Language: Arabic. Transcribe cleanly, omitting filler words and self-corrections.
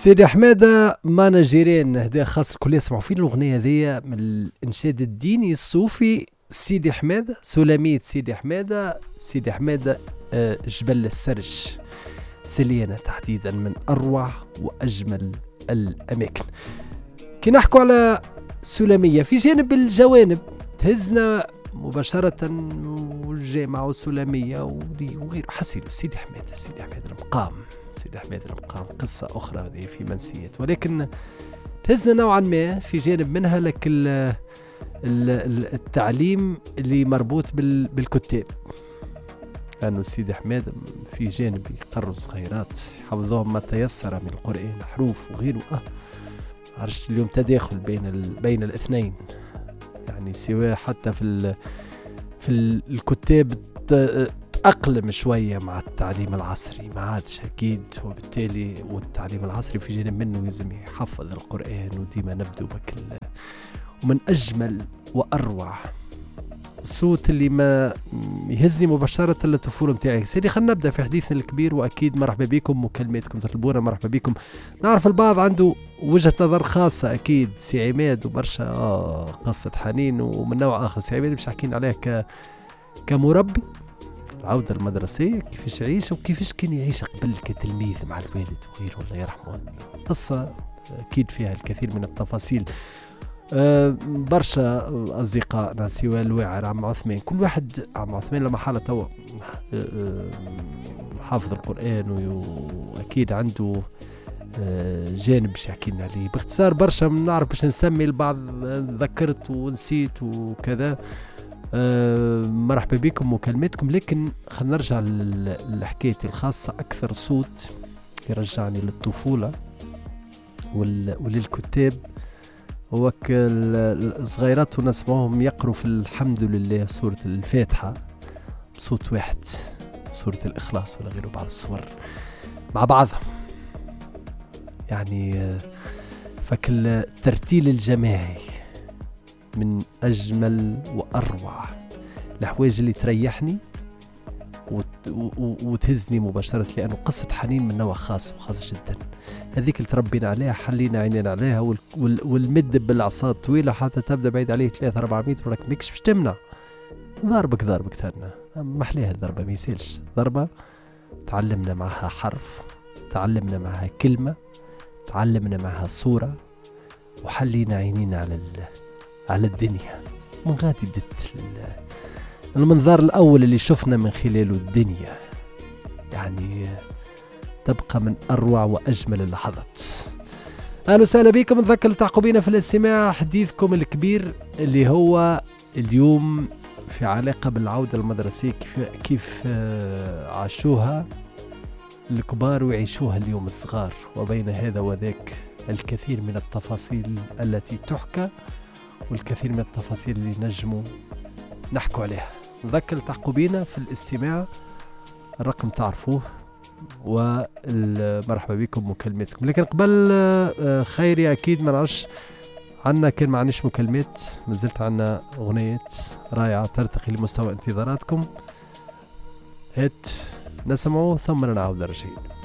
سيدي حمادة مانجيرين هذا خاص الكل يسمعوا فيه الأغنية هذيا من الإنشاد الديني الصوفي. سيدي حمادة سلامية سيدي حمادة. سيدي حمادة جبل السرج سليانة تحديدا من أروع وأجمل الأماكن. كي نحكوا على سلامية في جانب الجوانب تهزنا مباشرة والجامعة والسلامية وغيره حسيلو سيدي حمادة. سيدي حمادة المقام سيدي حمادة المقام قصة أخرى هذه في منسيات، ولكن تهزنا نوعا ما في جانب منها لك التعليم اللي مربوط بالكتاب، لأنه سيدي حمادة في جانب يقروا الصغيرات يحفظوهم ما تيسر من القرآن حروف وغيره. عرفت اليوم تداخل بين الاثنين، يعني سواء حتى في الكتاب أقلم شوية مع التعليم العصري، ما عادش أكيد، وبالتالي والتعليم العصري في جانب منه لازم يحفظ القرآن. وديما نبدو ومن أجمل وأروع الصوت اللي ما يهزني مباشرة للطفولة متاعي. سيدي خلينا نبدأ في حديثنا الكبير، وأكيد مرحبا بكم مكالماتكم تطلبونا مرحبا بكم. نعرف البعض عنده وجهة نظر خاصة أكيد، سي عماد وبرشا قصة حنين ومن نوع آخر. سي عماد مش حكينا عليه كمربي العودة المدرسية، كيفاش يعيش وكيفاش كان يعيش قبل كتلميذ مع الوالد وغيره الله يرحمه. قصة أكيد فيها الكثير من التفاصيل. برشا أصدقائنا سوى الواعر عم عثمان، كل واحد عم عثمان لما حالة توا حافظ القرآن وأكيد عنده جانب باش يحكينا عليه باختصار. برشا نعرف باش نسمي البعض ذكرت ونسيت وكذا. مرحبا بكم مكالماتكم، لكن خلينا نرجع لحكايتي الخاصة. أكثر صوت يرجعني للطفولة وللكتاب هو الصغيرات ونسمعهم يقروا في الحمد لله سورة الفاتحة بصوت واحد، سورة الإخلاص ولا غيره، بعض الصور مع بعضها، يعني فكل الترتيل الجماعي من أجمل وأروع الأحواج اللي تريحني وتهزني مباشرة، لأنه قصة حنين من نوع خاص وخاص جدا. هذيك اللي تربينا عليها حلينا عينينا عليها، والمد بالعصا الطويلة حتى تبدأ بعيد عليه 3-4 متر وراك ميكش باش تمنع. ضربك ثاننا محليها الضربة ما يسالش ضربة. تعلمنا معها حرف، تعلمنا معها كلمة، تعلمنا معها صورة، وحلينا عينينا على الدنيا. من غادي بدت المنظار الأول اللي شفنا من خلاله الدنيا، يعني تبقى من أروع وأجمل اللحظات. أهلا وسهلا بكم، نذكر تعقبينا في الاستماع حديثكم الكبير اللي هو اليوم في علاقة بالعودة المدرسية، كيف عاشوها الكبار ويعيشوها اليوم الصغار، وبين هذا وذاك الكثير من التفاصيل التي تحكى والكثير من التفاصيل اللي نجموا نحكوا عليها. نذكر تعقبينا في الاستماع، الرقم تعرفوه، ومرحبا بكم مكالماتكم. لكن قبل خيري أكيد ما نعرفش عنا، كان ما عناش مكالمات، مازلت عنا أغنيات رائعة ترتقي لمستوى انتظاراتكم. هات نسمعه ثم نعود رجعين.